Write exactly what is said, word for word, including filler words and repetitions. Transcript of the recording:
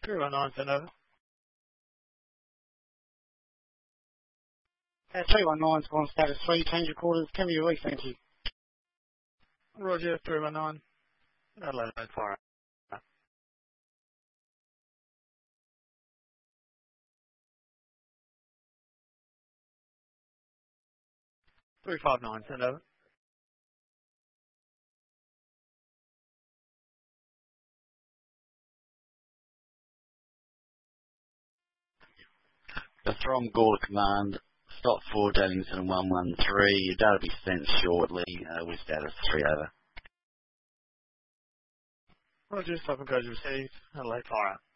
three one nine, send over. Uh, three one nine, Swan status three, change your quarters, can be released, thank you. Roger, three one nine. Adelaide, fire. three five nine, send over. The Throm Gore command, stop for Dellington one one three, your data will be sent shortly, uh, with status three over. Roger, stop and goes received. Adelaide, fire.